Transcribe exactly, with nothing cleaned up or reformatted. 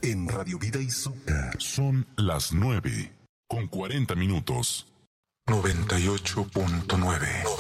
en Radio Vida y Zucca. Son las nueve con cuarenta minutos. noventa y ocho punto nueve.